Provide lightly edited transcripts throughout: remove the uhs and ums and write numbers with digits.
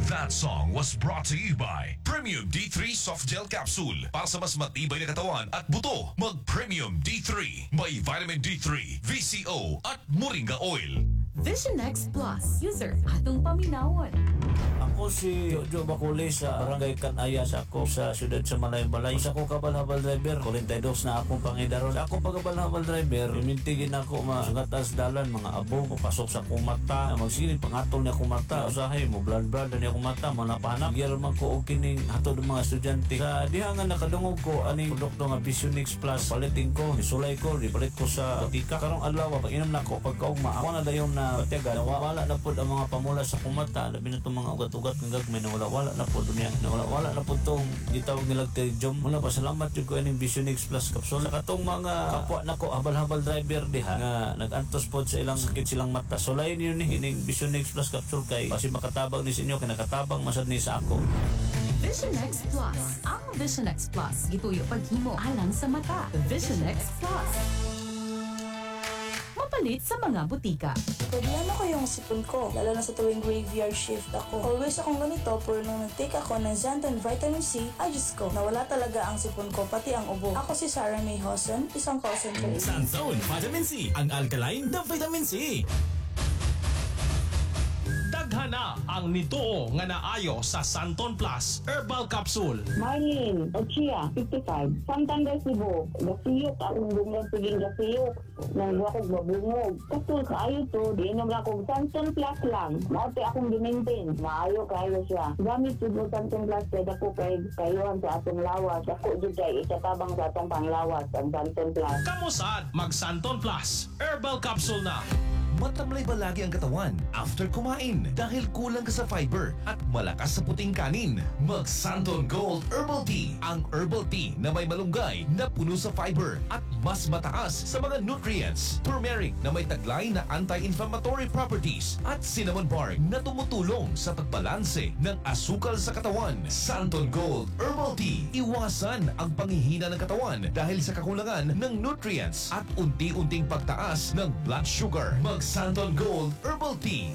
That song was brought to you by Premium D3 Soft Gel Capsule. Para sa mas matibay na katawan at buto, mag-Premium D3. May Vitamin D3, VCO at Moringa Oil. Vision X Plus. User, atong paminawon. Ako si Jojo Bacolay sa Barangay Kanaya sa ako sa siyudad sa Malaybalay. Sa ako kabal-habal driver, 42 na akong pangidaron. Ako pagkabal-habal driver, imintigin ako masungatas dalan, mga abo, papasok sa akong mata, magsilip, pangatol niya akong mata, usahay mo, blood niya akong mata, manapanak. Gyal man ko o kining hatod ng mga estudyante. Sa dihangan nakadungog ko, aning produkto nga Vision X Plus, palitin ko, isulay ko, ipalit ko sa butika. Karong adlaw, pag inom na ko, pagkaugma, ako na dayon na patiaga, wala na po ang mga pamula sa akong mata, labi na itong mga ugat-ugat ng gagmay na wala na po dunya, na wala na po itong gitawag nilang terjom. Wala pa, salamat yung ko ining Vision X Plus kapsula. Katong mga kapwa na ko, habal-habal driver diha, nga nag-antos po sa ilang sakit silang mata. Sulayin yun ining Vision X Plus kapsul kay kasi makatabang ni sa inyo, kaya nakatabang masad ni sa ako. Vision X Plus. Ang Vision X Plus, gituyo paghimo alang sa mata. Vision X Plus. Mapalit sa mga butika. Problema ko yung sipon ko, lalo na sa tuwing graveyard shift ako. Always akong ganito, pero nung nag-take ako ng Xanthan Vitamin C, ayos ko. Nawala talaga ang sipon ko, pati ang ubo. Ako si Sarah May Hosen, isang concentrate. Xanthan Vitamin C, ang alkaline na vitamin C. Daghana ang nituo nga naayo sa Xanthan Plus Herbal Capsule. Marlene, Ochia, 55. Santander, Cebu. Gasiyok, akong bungag paging gasiyok. Nang wakog mabungog. Kasul kaayo to, di inom akong Xanthan Plus lang. Maote akong dinintin. Maayo kayo siya. Gamit po Xanthan Plus, kaya ko kayuhan sa atong lawas. Ako dyan kay ikatabang sa atong panglawas, ang Xanthan Plus. Kamusad, mag Xanthan Plus Herbal Capsule na. Matamlay ba lagi ang katawan after kumain dahil kulang ka sa fiber at malakas sa puting kanin? Mag Xanthan Gold Herbal Tea. Ang herbal tea na may malunggay na puno sa fiber at mas mataas sa mga nutrients. Turmeric na may taglay na anti-inflammatory properties at cinnamon bark na tumutulong sa pagbalanse ng asukal sa katawan. Xanthan Gold Herbal Tea. Iwasan ang panghihina ng katawan dahil sa kakulangan ng nutrients at unti-unting pagtaas ng blood sugar. Mag Xanthan Gold Herbal Tea.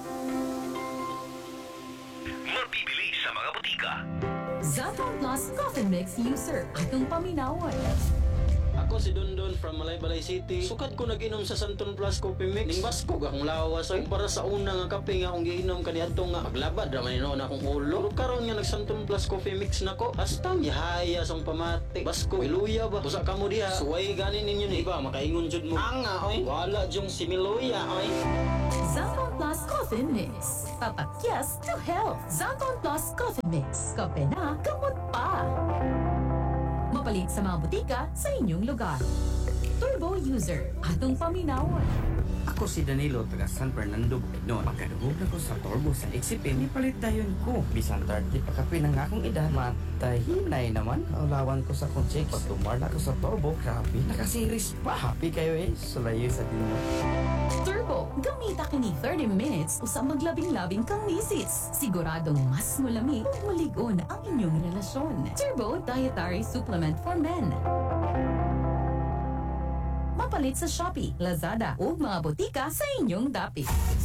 Mabibili sa mga butika. Xanthan Plus Coffee Mix User, atong paminawon. Ako si Dondon from Malaybalay City. Sukat ko nag-inom sa Xanthan Plus Coffee Mix. Ning basko akong lawas ay para sa una nga kape nga akong giinom kaniadto nga maglabad ra man na akong ulo. Pero karon nga nag Xanthan Plus Coffee Mix nako, astang yahaya sang pamati. Basko iluya ba? Busa kamo diha. Suway ganin ninyo ni iba makaingon jud mo. Anga oy. Wala jung similuya oy. Xanthan Plus Coffee Mix. Papakyas to health. Xanthan Plus Coffee Mix. Kape na, gamot pa. Mapalit sa mga butika sa inyong lugar. Turbo User, atong paminawon. Ako si Danilo, taga San Fernando, Bukidnon. Pagkadugog na ko sa turbo sa eksipin, ipalit dayon ko. Bisan 30 pagkapi ng akong edad, matay hinay naman. Naulawan ko sa kong chicks. Pag tumarla ko sa turbo, grabe, nakasiris pa. Happy kayo sulayo sa dinyo. Turbo, gamita kini 30 minutes usang maglabing-labing kang misis. Siguradong mas mulami ug maligon ang inyong relasyon. Turbo Dietary Supplement for Men. Mapalit sa Shopee, Lazada ug mga butika sa inyong dapit.